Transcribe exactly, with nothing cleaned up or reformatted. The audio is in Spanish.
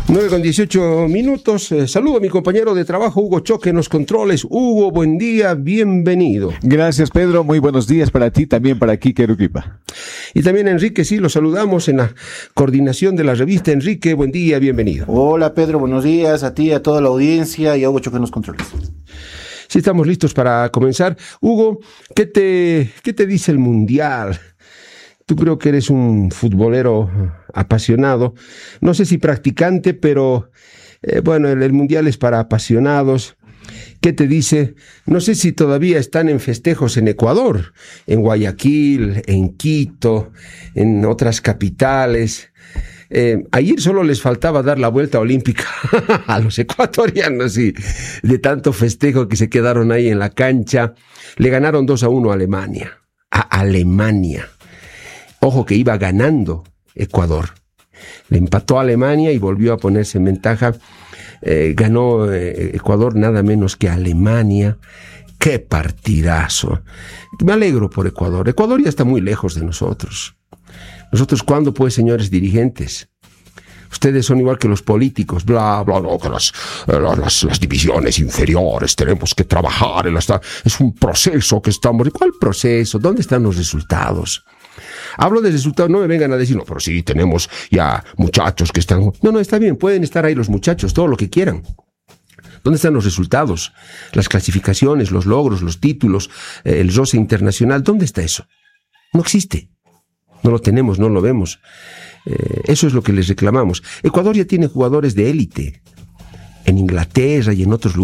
nueve con dieciocho minutos. Eh, saludo a mi compañero de trabajo, Hugo Choque, en los controles. Hugo, buen día, bienvenido. Gracias, Pedro. Muy buenos días para ti, también para Quique Arequipa. Y también a Enrique, sí, lo saludamos en la coordinación de la revista. Enrique, buen día, bienvenido. Hola, Pedro, buenos días a ti, a toda la audiencia y a Hugo Choque en los controles. Sí, estamos listos para comenzar. Hugo, ¿qué te, qué te dice el Mundial? Tú creo que eres un futbolero apasionado, no sé si practicante, pero eh, bueno, el, el Mundial es para apasionados. ¿Qué te dice? No sé si todavía están en festejos en Ecuador, en Guayaquil, en Quito, en otras capitales. Eh, ayer solo les faltaba dar la vuelta olímpica a los ecuatorianos y de tanto festejo que se quedaron ahí en la cancha. Le ganaron dos a uno a Alemania. A Alemania. Ojo que iba ganando Ecuador. Le empató a Alemania y volvió a ponerse en ventaja. Eh, ganó eh, Ecuador nada menos que Alemania. ¡Qué partidazo! Me alegro por Ecuador. Ecuador ya está muy lejos de nosotros. ¿Nosotros cuándo, pues, señores dirigentes? Ustedes son igual que los políticos, bla, bla, bla, que las, las, las divisiones inferiores, tenemos que trabajar, en las, es un proceso que estamos... ¿Cuál proceso? ¿Dónde están los resultados? Hablo de resultados, no me vengan a decir, no, pero sí, tenemos ya muchachos que están... No, no, está bien, pueden estar ahí los muchachos, todo lo que quieran. ¿Dónde están los resultados? Las clasificaciones, los logros, los títulos, eh, el roce internacional, ¿dónde está eso? No existe. No lo tenemos, no lo vemos. Eh, eso es lo que les reclamamos. Ecuador ya tiene jugadores de élite. En Inglaterra y en otros lugares.